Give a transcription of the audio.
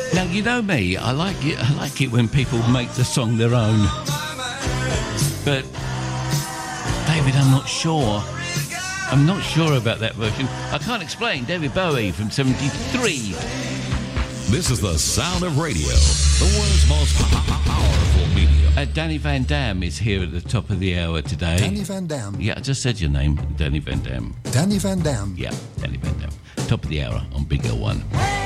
Now, you know me, I like it when people make the song their own. But, David, I'm not sure. I'm not sure about that version. I can't explain. David Bowie from 73. This is the sound of radio, the world's most powerful medium. Danny Van Dam is here at the top of the hour today. Danny Van Dam. Yeah, I just said your name, Danny Van Dam. Danny Van Dam. Yeah, Danny Van Dam. Top of the hour on Big L1.